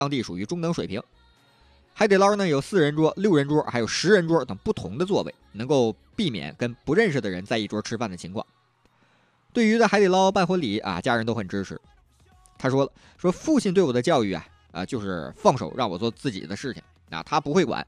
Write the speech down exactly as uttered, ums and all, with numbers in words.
当地属于中等水平。海底捞呢有四人桌、六人桌，还有十人桌等不同的座位，能够避免跟不认识的人在一桌吃饭的情况。对于在海底捞办婚礼啊，家人都很支持。他说了，说父亲对我的教育啊啊就是放手让我做自己的事情啊，他不会管，